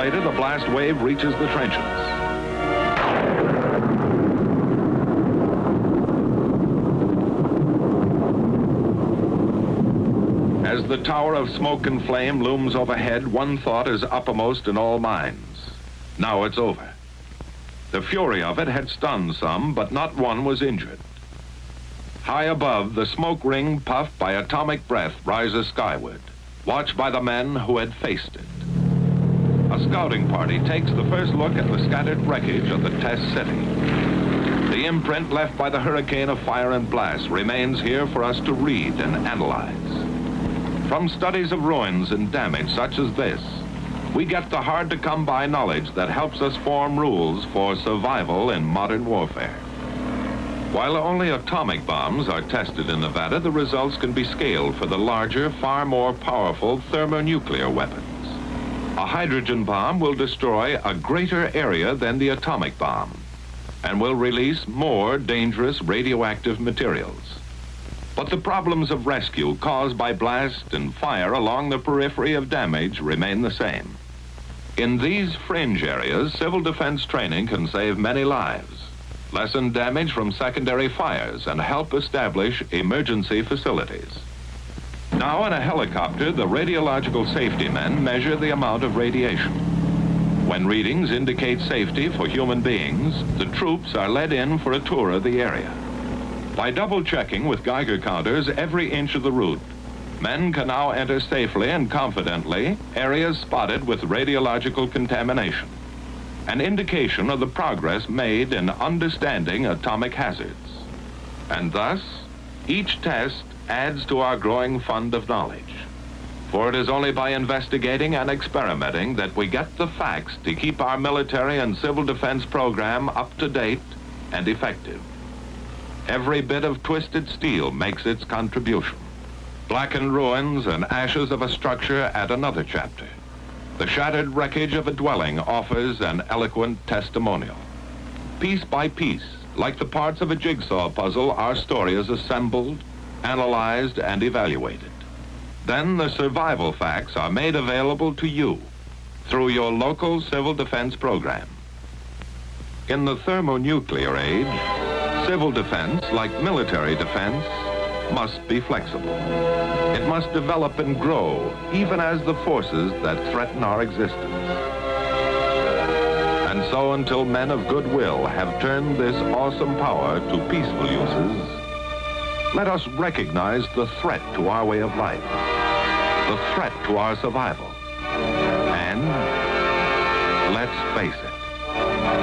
later, the blast wave reaches the trenches. As the tower of smoke and flame looms overhead, one thought is uppermost in all minds. Now it's over. The fury of it had stunned some, but not one was injured. High above, the smoke ring puffed by atomic breath rises skyward, watched by the men who had faced it. A scouting party takes the first look at the scattered wreckage of the test city. The imprint left by the hurricane of fire and blast remains here for us to read and analyze. From studies of ruins and damage such as this, we get the hard-to-come-by knowledge that helps us form rules for survival in modern warfare. While only atomic bombs are tested in Nevada, the results can be scaled for the larger, far more powerful thermonuclear weapons. A hydrogen bomb will destroy a greater area than the atomic bomb and will release more dangerous radioactive materials. But the problems of rescue caused by blast and fire along the periphery of damage remain the same. In these fringe areas, civil defense training can save many lives, lessen damage from secondary fires, and help establish emergency facilities. Now in a helicopter, the radiological safety men measure the amount of radiation. When readings indicate safety for human beings, the troops are led in for a tour of the area. By double-checking with Geiger counters every inch of the route, men can now enter safely and confidently areas spotted with radiological contamination, an indication of the progress made in understanding atomic hazards. And thus, each test adds to our growing fund of knowledge. For it is only by investigating and experimenting that we get the facts to keep our military and civil defense program up to date and effective. Every bit of twisted steel makes its contribution. Blackened ruins and ashes of a structure add another chapter. The shattered wreckage of a dwelling offers an eloquent testimonial. Piece by piece, like the parts of a jigsaw puzzle, our story is assembled, analyzed, and evaluated. Then the survival facts are made available to you through your local civil defense program. In the thermonuclear age, civil defense, like military defense, must be flexible. It must develop and grow, even as the forces that threaten our existence. And so until men of goodwill have turned this awesome power to peaceful uses, let us recognize the threat to our way of life, the threat to our survival. And let's face it.